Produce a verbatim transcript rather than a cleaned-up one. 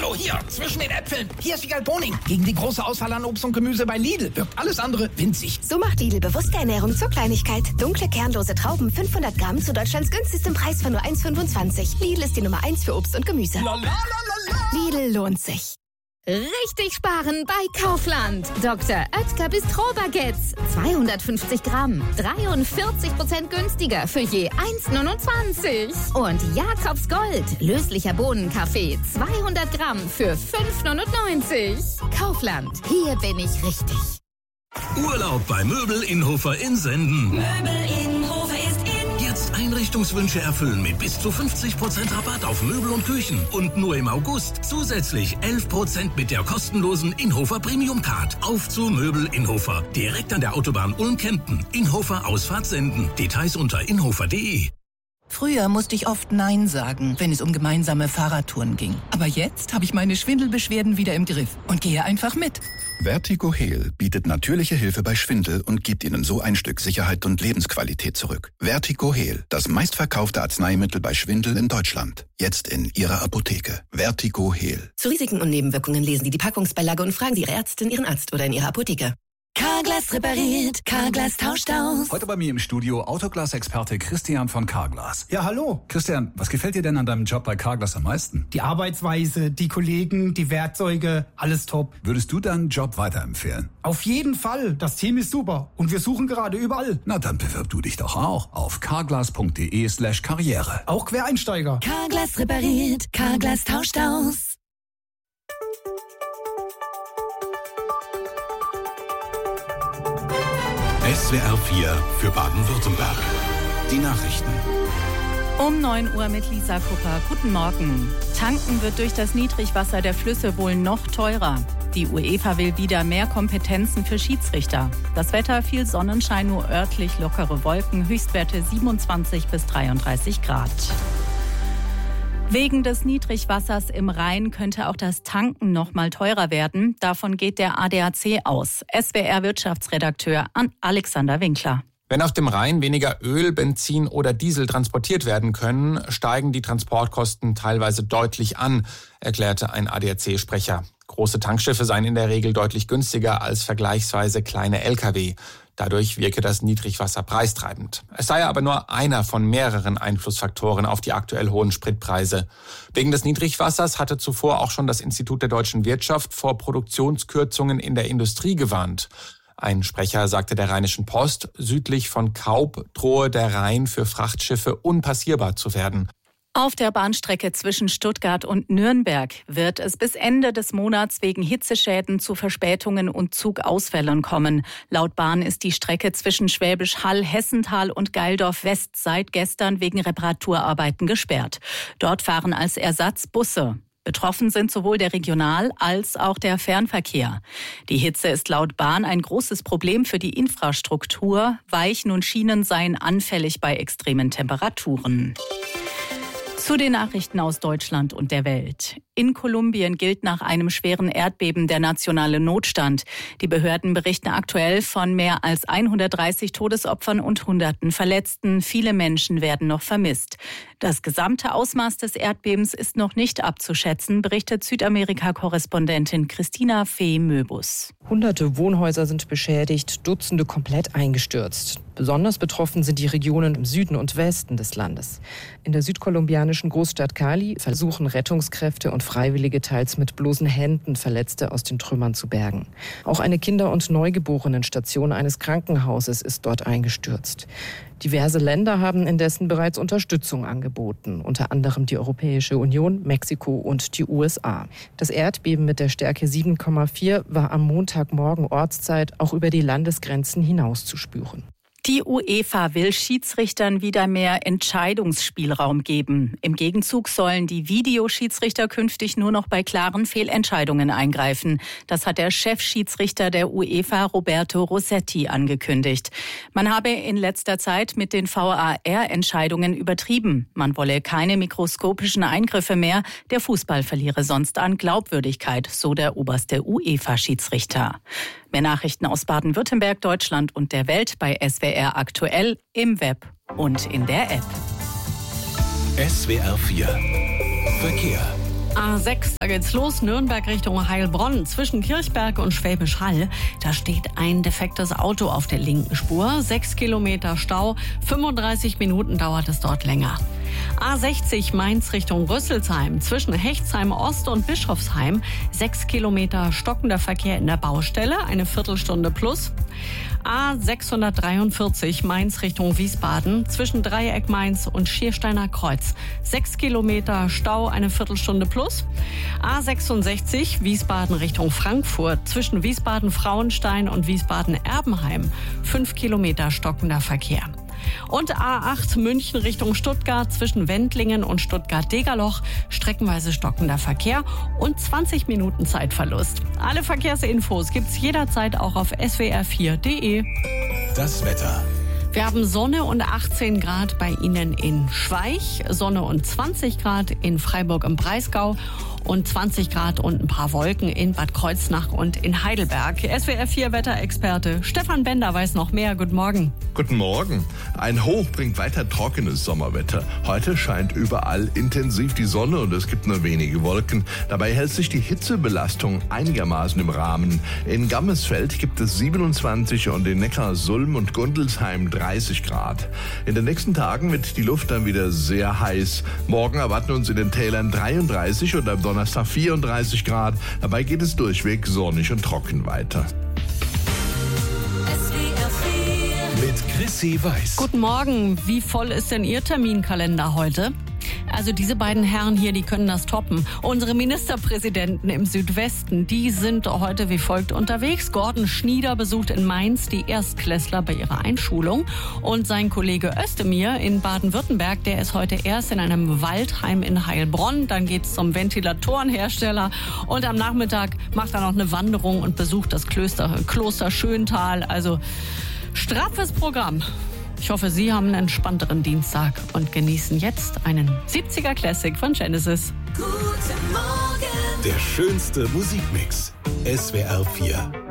Hallo, hier, zwischen den Äpfeln. Hier ist Wiegald Boning. Gegen die große Auswahl an Obst und Gemüse bei Lidl wirkt alles andere winzig. So macht Lidl bewusste Ernährung zur Kleinigkeit. Dunkle, kernlose Trauben, fünfhundert Gramm zu Deutschlands günstigstem Preis von nur eins Komma fünfundzwanzig. Lidl ist die Nummer eins für Obst und Gemüse. Lidl lohnt sich. Richtig sparen bei Kaufland. Doktor Oetker Bistro-Baguettes. zweihundertfünfzig Gramm. dreiundvierzig Prozent günstiger für je eins Komma neunundzwanzig. Und Jakobs Gold. Löslicher Bohnenkaffee. zweihundert Gramm für fünf Komma neunundneunzig. Kaufland. Hier bin ich richtig. Urlaub bei Möbel Inhofer in Senden. Möbel Inhofer ist in. Jetzt Einrichtungswünsche erfüllen mit bis zu fünfzig Prozent Rabatt auf Möbel und Küchen. Und nur im August zusätzlich elf Prozent mit der kostenlosen Inhofer Premium Card. Auf zu Möbel Inhofer. Direkt an der Autobahn Ulm-Kempen. Inhofer Ausfahrt Senden. Details unter inhofer punkt de. Früher musste ich oft Nein sagen, wenn es um gemeinsame Fahrradtouren ging. Aber jetzt habe ich meine Schwindelbeschwerden wieder im Griff und gehe einfach mit. Vertigo Heal bietet natürliche Hilfe bei Schwindel und gibt Ihnen so ein Stück Sicherheit und Lebensqualität zurück. Vertigo Heal, das meistverkaufte Arzneimittel bei Schwindel in Deutschland. Jetzt in Ihrer Apotheke. Vertigo Heal. Zu Risiken und Nebenwirkungen lesen Sie die Packungsbeilage und fragen Sie Ihre Ärztin, Ihren Arzt oder in Ihrer Apotheke. Carglass repariert, Carglass tauscht aus. Heute bei mir im Studio Autoglas-Experte Christian von Carglass. Ja, hallo. Christian, was gefällt dir denn an deinem Job bei Carglass am meisten? Die Arbeitsweise, die Kollegen, die Werkzeuge, alles top. Würdest du deinen Job weiterempfehlen? Auf jeden Fall. Das Team ist super und wir suchen gerade überall. Na, dann bewirb du dich doch auch auf carglass punkt de slash karriere. Auch Quereinsteiger. Carglass repariert, Carglass tauscht aus. S W R vier für Baden-Württemberg. Die Nachrichten. Um neun Uhr mit Lisa Kupper. Guten Morgen. Tanken wird durch das Niedrigwasser der Flüsse wohl noch teurer. Die UEFA will wieder mehr Kompetenzen für Schiedsrichter. Das Wetter, viel Sonnenschein, nur örtlich lockere Wolken, Höchstwerte siebenundzwanzig bis dreiunddreißig Grad. Wegen des Niedrigwassers im Rhein könnte auch das Tanken noch mal teurer werden. Davon geht der A D A C aus. S W R-Wirtschaftsredakteur Alexander Winkler. Wenn auf dem Rhein weniger Öl, Benzin oder Diesel transportiert werden können, steigen die Transportkosten teilweise deutlich an, erklärte ein A D A C-Sprecher. Große Tankschiffe seien in der Regel deutlich günstiger als vergleichsweise kleine L K W. Dadurch wirke das Niedrigwasser preistreibend. Es sei aber nur einer von mehreren Einflussfaktoren auf die aktuell hohen Spritpreise. Wegen des Niedrigwassers hatte zuvor auch schon das Institut der deutschen Wirtschaft vor Produktionskürzungen in der Industrie gewarnt. Ein Sprecher sagte der Rheinischen Post, südlich von Kaub drohe der Rhein für Frachtschiffe unpassierbar zu werden. Auf der Bahnstrecke zwischen Stuttgart und Nürnberg wird es bis Ende des Monats wegen Hitzeschäden zu Verspätungen und Zugausfällen kommen. Laut Bahn ist die Strecke zwischen Schwäbisch Hall, Hessenthal und Geildorf West seit gestern wegen Reparaturarbeiten gesperrt. Dort fahren als Ersatz Busse. Betroffen sind sowohl der Regional- als auch der Fernverkehr. Die Hitze ist laut Bahn ein großes Problem für die Infrastruktur. Weichen und Schienen seien anfällig bei extremen Temperaturen. Zu den Nachrichten aus Deutschland und der Welt. In Kolumbien gilt nach einem schweren Erdbeben der nationale Notstand. Die Behörden berichten aktuell von mehr als hundertdreißig Todesopfern und Hunderten Verletzten. Viele Menschen werden noch vermisst. Das gesamte Ausmaß des Erdbebens ist noch nicht abzuschätzen, berichtet Südamerika-Korrespondentin Christina Fee-Möbus. Hunderte Wohnhäuser sind beschädigt, Dutzende komplett eingestürzt. Besonders betroffen sind die Regionen im Süden und Westen des Landes. In der südkolumbianischen Großstadt Cali versuchen Rettungskräfte und Freiwillige teils mit bloßen Händen Verletzte aus den Trümmern zu bergen. Auch eine Kinder- und Neugeborenen-Station eines Krankenhauses ist dort eingestürzt. Diverse Länder haben indessen bereits Unterstützung angeboten, unter anderem die Europäische Union, Mexiko und die U S A. Das Erdbeben mit der Stärke sieben Komma vier war am Montagmorgen Ortszeit auch über die Landesgrenzen hinaus zu spüren. Die UEFA will Schiedsrichtern wieder mehr Entscheidungsspielraum geben. Im Gegenzug sollen die Videoschiedsrichter künftig nur noch bei klaren Fehlentscheidungen eingreifen. Das hat der Chefschiedsrichter der UEFA, Roberto Rossetti, angekündigt. Man habe in letzter Zeit mit den V A R-Entscheidungen übertrieben. Man wolle keine mikroskopischen Eingriffe mehr. Der Fußball verliere sonst an Glaubwürdigkeit, so der oberste UEFA-Schiedsrichter. Mehr Nachrichten aus Baden-Württemberg, Deutschland und der Welt bei S W R aktuell, im Web und in der App. S W R vier Verkehr. A sechs, da geht's los, Nürnberg Richtung Heilbronn. Zwischen Kirchberg und Schwäbisch Hall, da steht ein defektes Auto auf der linken Spur. Sechs Kilometer Stau, fünfunddreißig Minuten dauert es dort länger. A sechzig Mainz Richtung Rüsselsheim. Zwischen Hechtsheim Ost und Bischofsheim. Sechs Kilometer stockender Verkehr in der Baustelle, eine Viertelstunde plus. A sechshundertdreiundvierzig Mainz Richtung Wiesbaden. Zwischen Dreieck Mainz und Schiersteiner Kreuz. Sechs Kilometer Stau, eine Viertelstunde plus. A sechsundsechzig Wiesbaden Richtung Frankfurt. Zwischen Wiesbaden-Frauenstein und Wiesbaden-Erbenheim. Fünf Kilometer stockender Verkehr. Und A acht München Richtung Stuttgart zwischen Wendlingen und Stuttgart-Degerloch, streckenweise stockender Verkehr und zwanzig Minuten Zeitverlust. Alle Verkehrsinfos gibt's jederzeit auch auf S W R vier punkt de. Das Wetter. Wir haben Sonne und achtzehn Grad bei Ihnen in Schweich, Sonne und zwanzig Grad in Freiburg im Breisgau und zwanzig Grad und ein paar Wolken in Bad Kreuznach und in Heidelberg. S W R vier Wetterexperte Stefan Bender weiß noch mehr. Guten Morgen. Guten Morgen. Ein Hoch bringt weiter trockenes Sommerwetter. Heute scheint überall intensiv die Sonne und es gibt nur wenige Wolken. Dabei hält sich die Hitzebelastung einigermaßen im Rahmen. In Gammersfeld gibt es siebenundzwanzig und in Neckarsulm und Gundelsheim dreißig Grad. In den nächsten Tagen wird die Luft dann wieder sehr heiß. Morgen erwarten uns in den Tälern dreiunddreißig und am Donnerstag vierunddreißig Grad. Dabei geht es durchweg sonnig und trocken weiter. Mit Chrissy Weiß. Guten Morgen. Wie voll ist denn Ihr Terminkalender heute? Also diese beiden Herren hier, die können das toppen. Unsere Ministerpräsidenten im Südwesten, die sind heute wie folgt unterwegs. Gordon Schnieder besucht in Mainz die Erstklässler bei ihrer Einschulung. Und sein Kollege Özdemir in Baden-Württemberg, der ist heute erst in einem Waldheim in Heilbronn. Dann geht's zum Ventilatorenhersteller. Und am Nachmittag macht er noch eine Wanderung und besucht das Kloster, Kloster Schöntal. Also straffes Programm. Ich hoffe, Sie haben einen entspannteren Dienstag und genießen jetzt einen siebziger Classic von Genesis. Guten Morgen. Der schönste Musikmix. S W R vier.